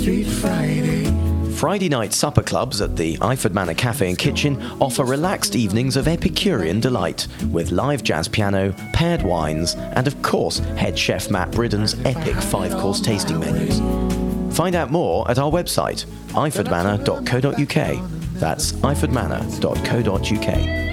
Street Friday. Friday night supper clubs at the Iford Manor Cafe and Kitchen offer relaxed evenings of Epicurean delight with live jazz piano, paired wines, and of course head chef Matt Bridden's epic 5-course tasting menus. Find out more at our website, ifordmanor.co.uk. That's ifordmanor.co.uk.